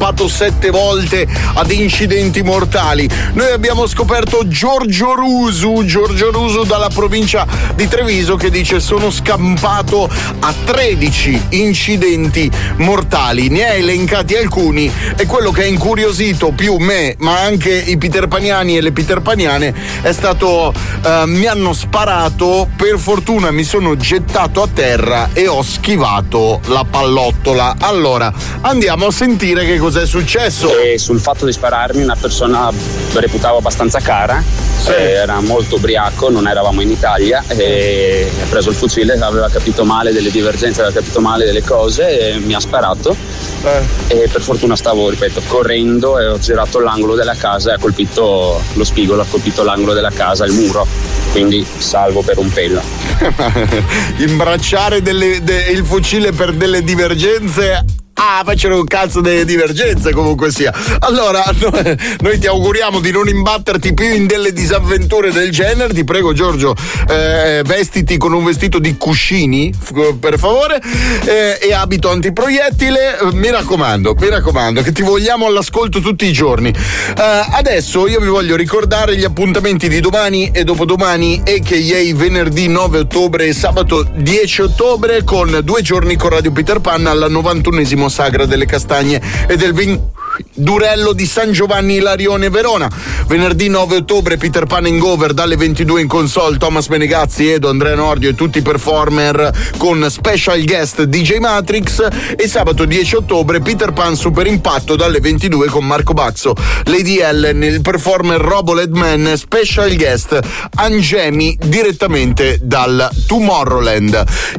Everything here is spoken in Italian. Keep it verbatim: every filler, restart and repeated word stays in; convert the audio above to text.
scampato sette volte ad incidenti mortali. Noi abbiamo scoperto Giorgio Rusu, Giorgio Rusu dalla provincia di Treviso, che dice: sono scampato a tredici incidenti mortali. Ne ha elencati alcuni, e quello che ha incuriosito più me, ma anche i peterpaniani e le peterpaniane, è stato uh, mi hanno sparato, per fortuna mi sono gettato a terra e ho schivato la pallottola. Allora andiamo a sentire che cos'è successo. E sul fatto di spararmi, una persona reputavo abbastanza cara, sì. eh, era molto ubriaco, non eravamo in Italia, e ha preso il fucile, aveva capito male delle divergenze, aveva capito male delle cose e mi ha sparato. Eh. E per fortuna stavo, ripeto, correndo, e ho girato l'angolo della casa e ha colpito lo spigolo, ha colpito l'angolo della casa, il muro, quindi salvo per un pelo. Imbracciare delle, de, il fucile per delle divergenze. Ah, facciano un cazzo delle divergenze, comunque sia. Allora, noi, noi ti auguriamo di non imbatterti più in delle disavventure del genere. Ti prego, Giorgio, eh, vestiti con un vestito di cuscini, per favore, eh, e abito antiproiettile. Mi raccomando, mi raccomando, che ti vogliamo all'ascolto tutti i giorni. Eh, adesso io vi voglio ricordare gli appuntamenti di domani e dopodomani, a k a venerdì nove ottobre e sabato dieci ottobre, con due giorni con Radio Peter Pan alla novantunesimo Sagra delle Castagne e del vin- Durello di San Giovanni Ilarione Verona. Venerdì nove ottobre Peter Pan Hangover dalle ventidue, in console Thomas Menegazzi, Edo, Andrea Nordio e tutti i performer con special guest D J Matrix. E sabato dieci ottobre Peter Pan Super Impatto dalle ventidue con Marco Bazzo, Lady Ellen, il performer Roboled Man, special guest Angemi direttamente dal Tomorrowland.